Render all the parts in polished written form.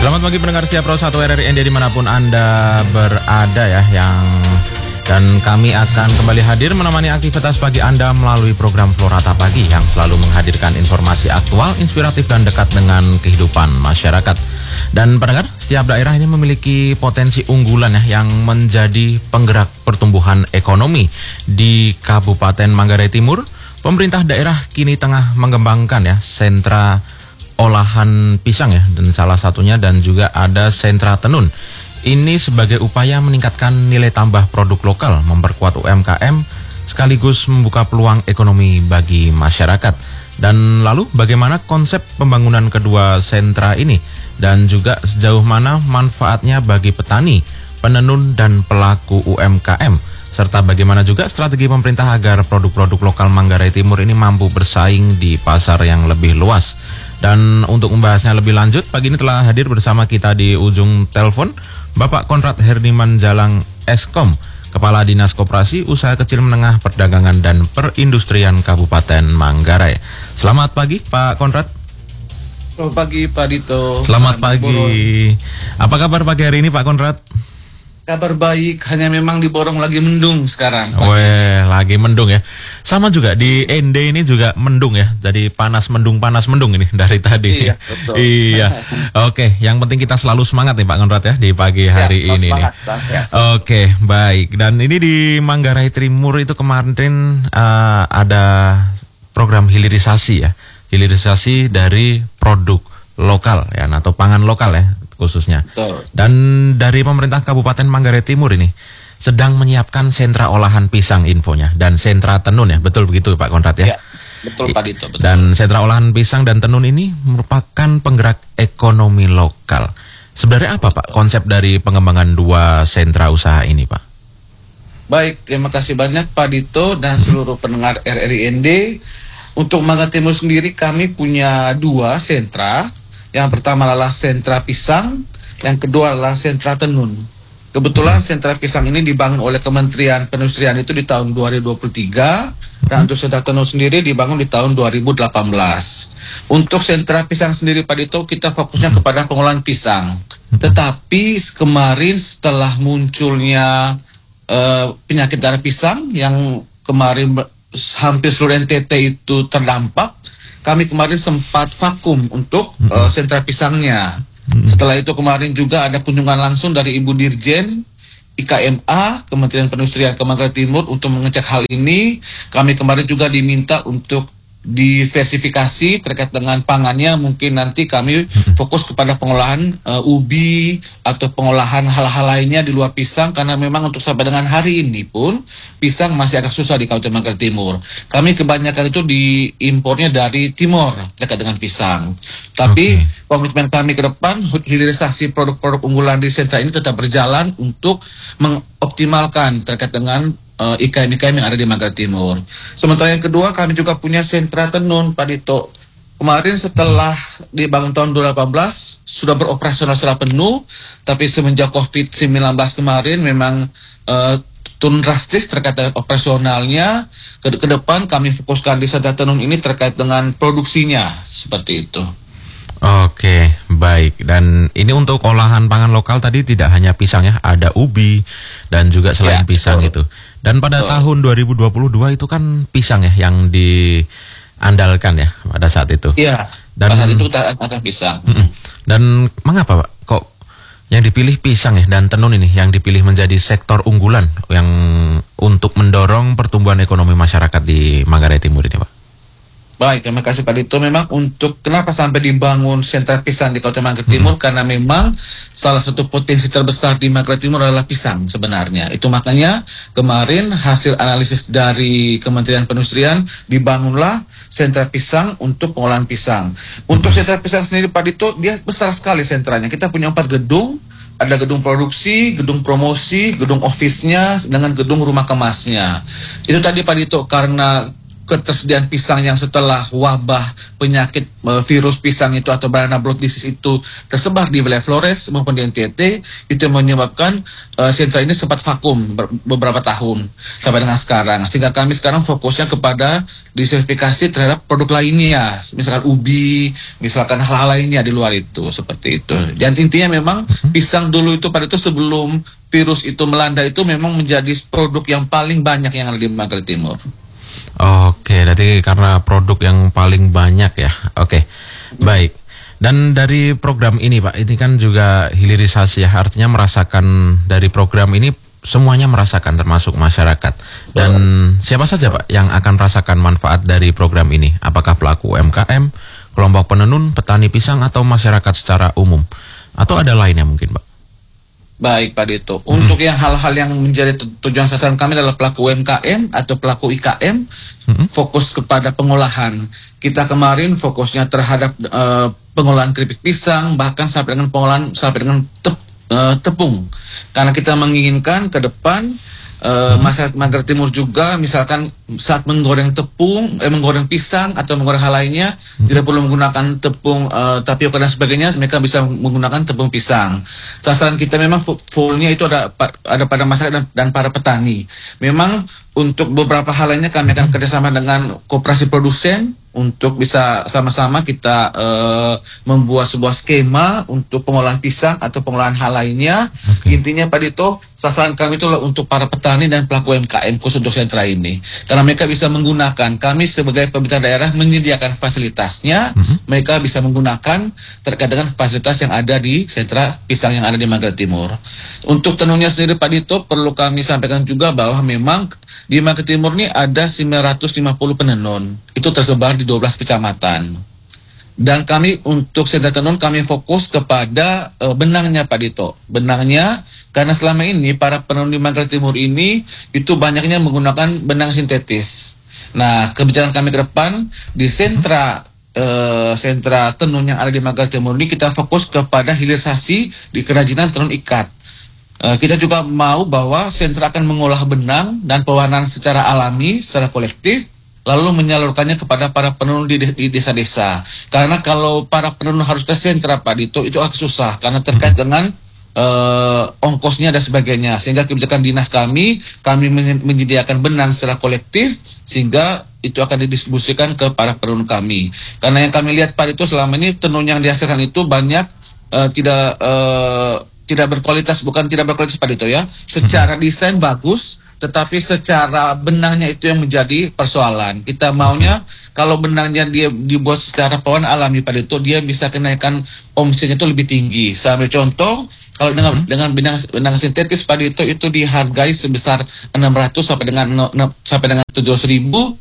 Selamat pagi pendengar setia Pro 1 RRI dimanapun Anda berada ya, dan kami akan kembali hadir menemani aktivitas pagi Anda melalui program Florata Pagi yang selalu menghadirkan informasi aktual, inspiratif dan dekat dengan kehidupan masyarakat. Dan pendengar, setiap daerah ini memiliki potensi unggulan ya yang menjadi penggerak pertumbuhan ekonomi. Di Kabupaten Manggarai Timur, pemerintah daerah kini tengah mengembangkan ya sentra olahan pisang ya, dan salah satunya dan juga ada sentra tenun. Ini sebagai upaya meningkatkan nilai tambah produk lokal, memperkuat UMKM, sekaligus membuka peluang ekonomi bagi masyarakat. Dan lalu bagaimana konsep pembangunan kedua sentra ini, dan juga sejauh mana manfaatnya bagi petani, penenun dan pelaku UMKM, serta bagaimana juga strategi pemerintah agar produk-produk lokal Manggarai Timur ini mampu bersaing di pasar yang lebih luas. Dan untuk membahasnya lebih lanjut, pagi ini telah hadir bersama kita di ujung telepon Bapak Konrad Herniman Jalang Eskom, Kepala Dinas Koperasi, Usaha Kecil Menengah, Perdagangan dan Perindustrian Kabupaten Manggarai. Selamat pagi Pak Konrad. Selamat pagi Pak Dito. Selamat pagi. Apa kabar pagi hari ini Pak Konrad? Kabar baik, hanya memang di Borong lagi mendung sekarang. Weh, lagi mendung ya. Sama juga di Ende ini juga mendung ya. Jadi panas mendung ini dari tadi. Iya, betul. Iya. Oke, yang penting kita selalu semangat nih Pak Konrad ya di pagi hari ini semangat, nih. Oke, baik. Dan ini di Manggarai Timur itu kemarin ada program hilirisasi ya. Hilirisasi dari produk lokal ya, atau pangan lokal ya khususnya. Betul. Dan dari pemerintah Kabupaten Manggarai Timur ini sedang menyiapkan sentra olahan pisang infonya dan sentra tenun ya, betul begitu Pak Konrad ya? Ya, betul Pak Dito. Betul. Dan sentra olahan pisang dan tenun ini merupakan penggerak ekonomi lokal. Sebenarnya apa Pak konsep dari pengembangan dua sentra usaha ini Pak? Baik, terima kasih banyak Pak Dito dan seluruh pendengar RRIND. Untuk Manggarai Timur sendiri kami punya dua sentra. Yang pertama adalah sentra pisang, yang kedua adalah sentra tenun. Kebetulan sentra pisang ini dibangun oleh Kementerian Perindustrian itu di tahun 2023, dan untuk sentra tenun sendiri dibangun di tahun 2018. Untuk sentra pisang sendiri Pak Dito, kita fokusnya kepada pengolahan pisang. Tetapi kemarin setelah munculnya penyakit darah pisang yang kemarin hampir seluruh NTT itu terdampak, kami kemarin sempat vakum untuk sentra pisangnya. Setelah itu kemarin juga ada kunjungan langsung dari Ibu Dirjen IKMA, Kementerian Perindustrian Manggarai Timur untuk mengecek hal ini. Kami kemarin juga diminta untuk diversifikasi terkait dengan pangannya. Mungkin nanti kami fokus kepada pengolahan ubi atau pengolahan hal-hal lainnya di luar pisang, karena memang untuk sampai dengan hari ini pun pisang masih agak susah di Kabupaten Manggarai Timur. Kami kebanyakan itu diimpornya dari timur terkait dengan pisang. Tapi komitmen kami ke depan, hilirisasi produk-produk unggulan di sentra ini tetap berjalan untuk mengoptimalkan terkait dengan IKM-IKM yang ada di Manggarai Timur. Sementara yang kedua, kami juga punya sentra tenun Pak Dito. Kemarin setelah dibangun tahun 2018 sudah beroperasional secara penuh, tapi semenjak COVID-19 kemarin memang turun drastis terkait dengan operasionalnya. Ke depan kami fokuskan di sentra tenun ini terkait dengan produksinya, seperti itu. Oke, baik. Dan ini untuk olahan pangan lokal tadi tidak hanya pisang ya, ada ubi dan juga selain pisang betul. itu. Dan pada tahun 2022 itu kan pisang ya yang diandalkan ya pada saat itu. Iya, dan pada saat itu kita akan pisang. Dan mengapa Pak kok yang dipilih pisang ya dan tenun ini yang dipilih menjadi sektor unggulan yang untuk mendorong pertumbuhan ekonomi masyarakat di Manggarai Timur ini Pak? Baik, terima kasih Pak Dito. Memang untuk kenapa sampai dibangun sentra pisang di Kota Manggarai Timur, karena memang salah satu potensi terbesar di Manggarai Timur adalah pisang sebenarnya. Itu makanya kemarin hasil analisis dari Kementerian Perindustrian dibangunlah sentra pisang untuk pengolahan pisang. Untuk sentra pisang sendiri Pak Dito, dia besar sekali sentranya. Kita punya 4 gedung. Ada gedung produksi, gedung promosi, gedung office-nya, dengan gedung rumah kemasnya. Itu tadi Pak Dito, karena ketersediaan pisang yang setelah wabah penyakit virus pisang itu atau banana blood disease itu tersebar di wilayah Flores maupun di NTT, itu menyebabkan sentra ini sempat vakum beberapa tahun sampai dengan sekarang. Sehingga kami sekarang fokusnya kepada diversifikasi terhadap produk lainnya, misalkan ubi, misalkan hal-hal lainnya di luar itu, seperti itu. Dan intinya memang pisang dulu itu pada itu sebelum virus itu melanda itu memang menjadi produk yang paling banyak yang ada di Magelang Timur. Oke, jadi karena produk yang paling banyak ya. Oke, baik. Dan dari program ini Pak, ini kan juga hilirisasi ya, artinya merasakan dari program ini semuanya merasakan termasuk masyarakat. Dan siapa saja Pak yang akan merasakan manfaat dari program ini? Apakah pelaku UMKM, kelompok penenun, petani pisang, atau masyarakat secara umum? Atau ada lainnya mungkin Pak? Baik Pak Dito, untuk yang hal-hal yang menjadi tujuan sasaran kami adalah pelaku UMKM atau pelaku IKM, fokus kepada pengolahan. Kita kemarin fokusnya terhadap pengolahan keripik pisang, bahkan sampai dengan pengolahan sampai dengan tepung. Karena kita menginginkan ke depan masyarakat Magelang Timur juga misalkan saat menggoreng tepung, menggoreng pisang atau menggoreng hal lainnya tidak perlu menggunakan tepung tapioka dan sebagainya, mereka bisa menggunakan tepung pisang. Sasaran kita memang fullnya itu ada pada masyarakat dan para petani. Memang untuk beberapa hal lainnya kami akan kerjasama dengan koperasi produsen untuk bisa sama-sama kita membuat sebuah skema untuk pengolahan pisang atau pengolahan hal lainnya. Intinya Pak Dito, sasaran kami itu untuk para petani dan pelaku UMKM khusus untuk sentra ini. Karena mereka bisa menggunakan, kami sebagai pemerintah daerah menyediakan fasilitasnya, mereka bisa menggunakan terkait dengan fasilitas yang ada di sentra pisang yang ada di Magelang Timur. Untuk tenunnya sendiri Pak Dito, perlu kami sampaikan juga bahwa memang di Magelang Timur ini ada 950 penenun. Itu tersebar di 12 kecamatan. Dan kami untuk sentra tenun kami fokus kepada benangnya Pak Dito. Benangnya karena selama ini para penenun di Magelang Timur ini itu banyaknya menggunakan benang sintetis. Nah, kebijakan kami ke depan di sentra tenun yang ada di Magelang Timur ini kita fokus kepada hilirisasi di kerajinan tenun ikat. Kita juga mau bahwa sentra akan mengolah benang dan pewarnaan secara alami, secara kolektif, lalu menyalurkannya kepada para penenun di desa-desa. Karena kalau para penenun harus ke sentra Pak Dito, itu agak susah karena terkait dengan ongkosnya dan sebagainya. Sehingga kebijakan dinas kami menyediakan benang secara kolektif sehingga itu akan didistribusikan ke para penenun kami. Karena yang kami lihat Pak Dito selama ini tenun yang dihasilkan itu banyak tidak berkualitas, bukan tidak berkualitas Pak Dito ya. Secara desain bagus, tetapi secara benangnya itu yang menjadi persoalan. Kita maunya kalau benangnya dia dibuat secara pewarna alami Pak Dito, dia bisa kenaikan omsetnya itu lebih tinggi. Sampai contoh, kalau dengan benang sintetis Pak Dito itu dihargai sebesar 600 sampai dengan 700 ribu.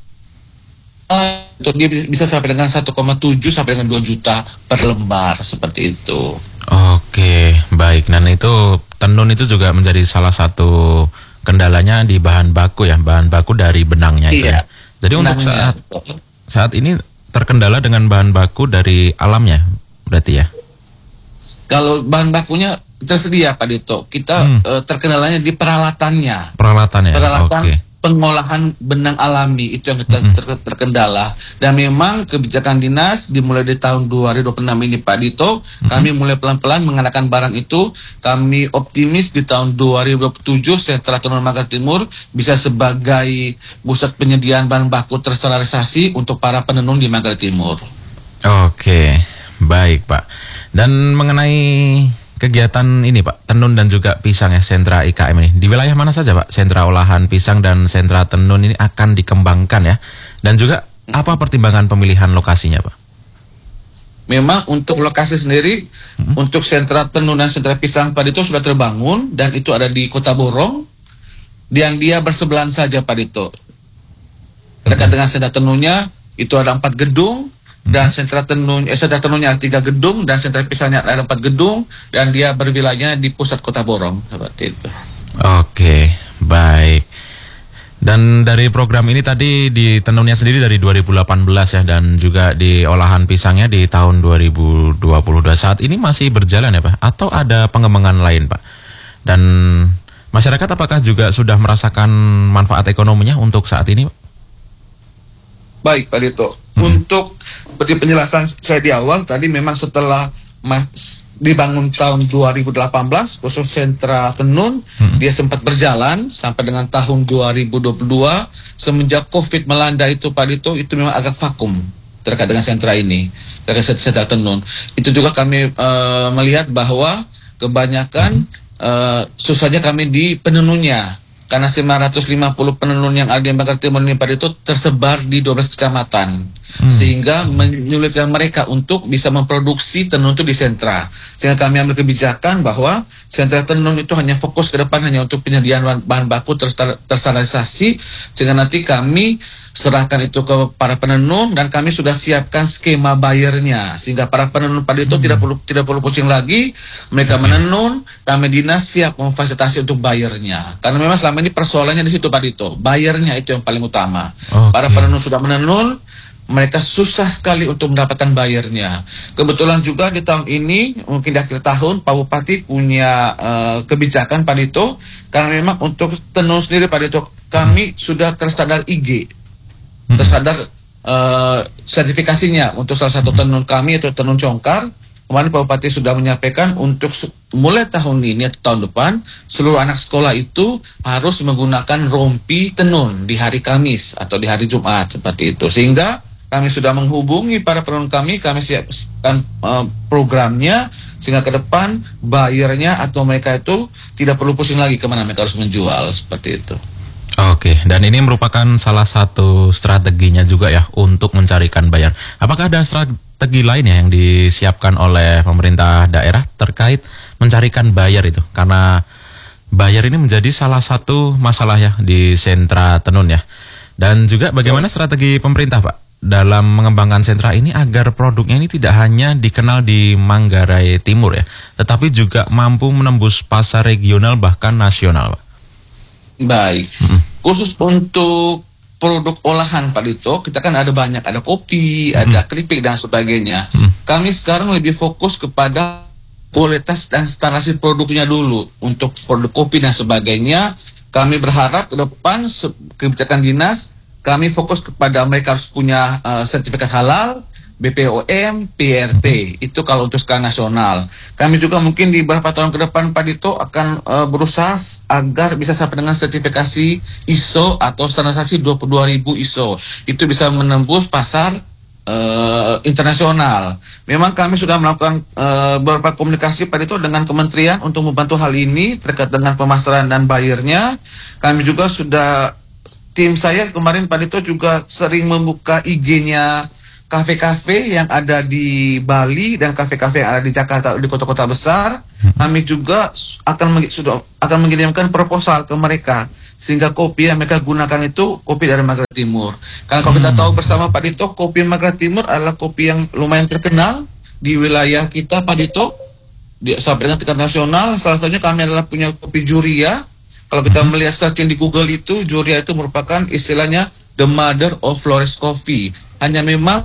Itu dia bisa sampai dengan 1,7 sampai dengan 2 juta per lembar, seperti itu. Oke, baik. Dan itu tenun itu juga menjadi salah satu kendalanya di bahan baku ya, bahan baku dari benangnya itu ya. Jadi untuk saat ini terkendala dengan bahan baku dari alamnya, berarti ya? Kalau bahan bakunya tersedia Pak Dito, kita terkendalanya di peralatannya. Peralatan pengolahan benang alami itu yang kita terkendala. Dan memang kebijakan dinas dimulai di tahun 2026 ini Pak Dito, kami mulai pelan-pelan mengenakan barang itu. Kami optimis di tahun 2027 sentra tenun Magelang Timur bisa sebagai pusat penyediaan bahan baku terstandarisasi untuk para penenun di Magelang Timur. Oke, baik Pak. Dan mengenai kegiatan ini Pak, tenun dan juga pisang ya, sentra IKM ini, di wilayah mana saja Pak sentra olahan pisang dan sentra tenun ini akan dikembangkan ya? Dan juga apa pertimbangan pemilihan lokasinya Pak? Memang untuk lokasi sendiri, untuk sentra tenun dan sentra pisang Pak Dito sudah terbangun dan itu ada di Kota Borong, dan dia bersebelahan saja Pak Dito. Dekat dengan sentra tenunnya itu ada 4 gedung, dan sentra tenunnya 3 gedung dan sentra pisangnya ada 4 gedung, dan dia berwilayahnya di pusat Kota Borong, seperti itu. Oke, baik. Dan dari program ini tadi di tenunnya sendiri dari 2018 ya, dan juga di olahan pisangnya di tahun 2022. Saat ini masih berjalan ya Pak? Atau ada pengembangan lain Pak? Dan masyarakat apakah juga sudah merasakan manfaat ekonominya untuk saat ini Pak? Baik Pak Dito, untuk seperti penjelasan saya di awal tadi, memang setelah dibangun tahun 2018 khusus sentra tenun, dia sempat berjalan sampai dengan tahun 2022. Semenjak COVID melanda itu Pak Dito, itu memang agak vakum terkait dengan sentra ini, terkait sentra tenun. Itu juga kami melihat bahwa kebanyakan susahnya kami di penenunnya, karena 950 penenun yang ada di Manggarai Timur ini Pak Dito tersebar di 12 kecamatan. Sehingga menyulitkan mereka untuk bisa memproduksi tenun itu di sentra. Sehingga kami ambil kebijakan bahwa sentra tenun itu hanya fokus ke depan hanya untuk penyediaan bahan baku terstandarisasi, sehingga nanti kami serahkan itu ke para penenun, dan kami sudah siapkan skema bayarnya, sehingga para penenun pada itu tidak perlu pusing lagi. Mereka menenun, kami dinas siap memfasilitasi untuk bayarnya, karena memang selama ini persoalannya di situ Pak Dito, bayarnya itu yang paling utama. Para penenun sudah menenun, mereka susah sekali untuk mendapatkan bayarnya. Kebetulan juga di tahun ini, mungkin di akhir tahun, Pak Bupati punya kebijakan Pak Dito, karena memang untuk tenun sendiri Pak Dito, kami sudah terstandar IG, terstandar sertifikasinya untuk salah satu tenun kami, yaitu tenun congkar. Kemarin Pak Bupati sudah menyampaikan untuk mulai tahun ini atau tahun depan, seluruh anak sekolah itu harus menggunakan rompi tenun di hari Kamis atau di hari Jumat, seperti itu. Sehingga kami sudah menghubungi para penenun kami siapkan programnya, sehingga ke depan bayarnya atau mereka itu tidak perlu pusing lagi kemana mereka harus menjual, seperti itu. Oke, dan ini merupakan salah satu strateginya juga ya untuk mencarikan bayar. Apakah ada strategi lainnya yang disiapkan oleh pemerintah daerah terkait mencarikan bayar itu? Karena bayar ini menjadi salah satu masalah ya di sentra tenun ya. Dan juga bagaimana strategi pemerintah Pak dalam mengembangkan sentra ini agar produknya ini tidak hanya dikenal di Manggarai Timur ya, tetapi juga mampu menembus pasar regional bahkan nasional Pak. Baik, khusus untuk produk olahan Pak Dito, kita kan ada banyak, ada kopi, ada keripik dan sebagainya. Kami sekarang lebih fokus kepada kualitas dan standarisasi produknya dulu. Untuk produk kopi dan sebagainya, kami berharap ke depan kebijakan dinas, kami fokus kepada mereka harus punya sertifikat halal, BPOM, PRT. Itu kalau untuk skala nasional. Kami juga mungkin di beberapa tahun ke depan Pak Dito akan berusaha agar bisa sampai dengan sertifikasi ISO atau standarisasi 22.000 ISO. Itu bisa menembus pasar internasional. Memang kami sudah melakukan beberapa komunikasi Pak Dito dengan kementerian untuk membantu hal ini terkait dengan pemasaran dan bayarnya. Kami juga sudah, tim saya kemarin Pak Dito juga sering membuka IG-nya kafe-kafe yang ada di Bali dan kafe-kafe yang ada di Jakarta, di kota-kota besar. Kami juga akan mengirimkan proposal ke mereka, sehingga kopi yang mereka gunakan itu kopi dari Manggarai Timur. Karena kalau kita tahu bersama Pak Dito, kopi Manggarai Timur adalah kopi yang lumayan terkenal di wilayah kita Pak Dito, sampai dengan tingkat nasional. Salah satunya kami adalah punya kopi Juria. Kalau kita melihat searching di Google itu, Juria itu merupakan istilahnya the mother of florist coffee. Hanya memang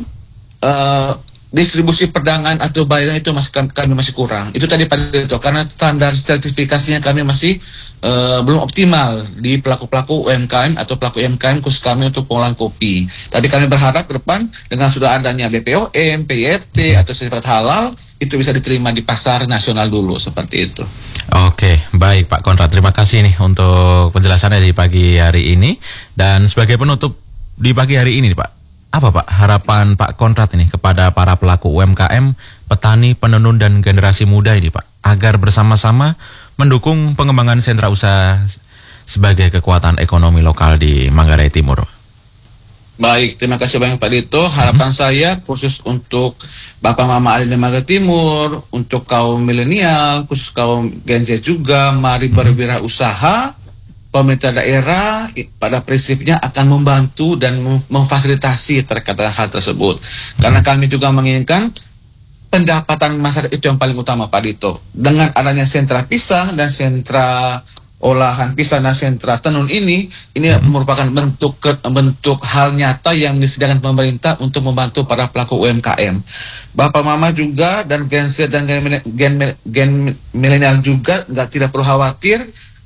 distribusi perdagangan atau bayaran itu kami masih kurang. Itu tadi Pak Dito, karena standar sertifikasinya kami masih belum optimal di pelaku-pelaku UMKM atau pelaku UMKM khusus kami untuk pengolahan kopi. Tapi kami berharap ke depan dengan sudah adanya BPOM, PRT atau sertifikat halal, itu bisa diterima di pasar nasional dulu, seperti itu. Oke, baik Pak Konrad, terima kasih nih untuk penjelasannya di pagi hari ini. Dan sebagai penutup di pagi hari ini Pak, apa Pak harapan Pak Konrad ini kepada para pelaku UMKM, petani, penenun dan generasi muda ini Pak, agar bersama-sama mendukung pengembangan sentra usaha sebagai kekuatan ekonomi lokal di Manggarai Timur? Baik, terima kasih banyak Pak Dito. Harapan saya khusus untuk Bapak Mama ada di Manggarai Timur, untuk kaum milenial, khusus kaum Gen Z juga, mari berwirausaha. Pemerintah daerah pada prinsipnya akan membantu dan memfasilitasi terkait dengan hal tersebut. Karena kami juga menginginkan pendapatan masyarakat itu yang paling utama Pak Dito. Dengan adanya sentra pisang dan sentra olahan pisang dan sentra tenun ini merupakan bentuk hal nyata yang disediakan pemerintah untuk membantu para pelaku UMKM. Bapak Mama juga dan Gen Z dan Gen milenial juga tidak perlu khawatir.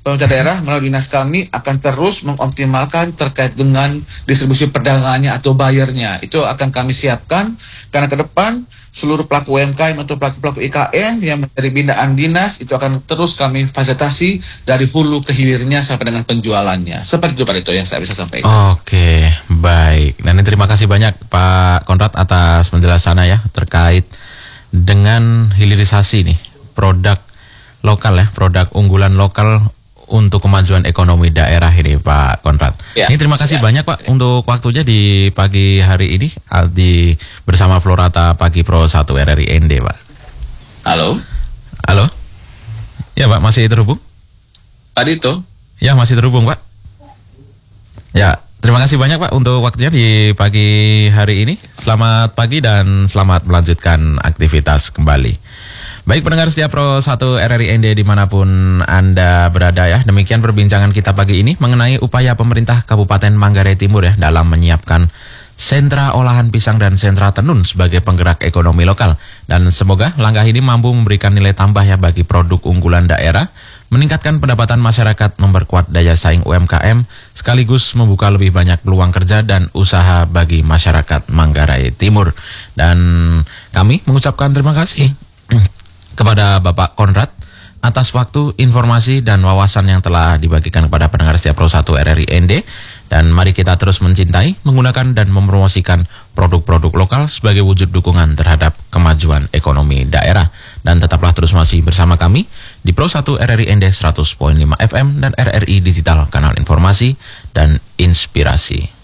pemerintah daerah melalui dinas kami akan terus mengoptimalkan terkait dengan distribusi perdagangannya atau bayarnya. Itu akan kami siapkan karena ke depan seluruh pelaku UMKM atau pelaku IKM yang menjadi binaan dinas itu akan terus kami fasilitasi dari hulu ke hilirnya sampai dengan penjualannya. Seperti itu Pak Dito yang saya bisa sampaikan. Oke, baik. Dan terima kasih banyak Pak Konrad atas penjelasannya ya terkait dengan hilirisasi nih produk lokal ya, produk unggulan lokal untuk kemajuan ekonomi daerah ini Pak Konrad. Ya, ini terima kasih banyak Pak untuk waktunya di pagi hari ini bersama Florata Pagi Pro 1 RRI ND Pak. Halo. Halo. Ya Pak, masih terhubung? Pak Dito. Ya, masih terhubung Pak. Ya, terima kasih banyak Pak untuk waktunya di pagi hari ini. Selamat pagi dan selamat melanjutkan aktivitas kembali. Baik pendengar setia Pro 1 RRI ND dimanapun Anda berada ya. Demikian perbincangan kita pagi ini mengenai upaya pemerintah Kabupaten Manggarai Timur ya dalam menyiapkan sentra olahan pisang dan sentra tenun sebagai penggerak ekonomi lokal. Dan semoga langkah ini mampu memberikan nilai tambah ya bagi produk unggulan daerah, meningkatkan pendapatan masyarakat, memperkuat daya saing UMKM, sekaligus membuka lebih banyak peluang kerja dan usaha bagi masyarakat Manggarai Timur. Dan kami mengucapkan terima kasih kepada Bapak Konrad atas waktu, informasi, dan wawasan yang telah dibagikan kepada pendengar setia Pro 1 RRI ND. Dan mari kita terus mencintai, menggunakan, dan mempromosikan produk-produk lokal sebagai wujud dukungan terhadap kemajuan ekonomi daerah. Dan tetaplah terus masih bersama kami di Pro 1 RRI ND 100.5 FM dan RRI Digital, kanal informasi dan inspirasi.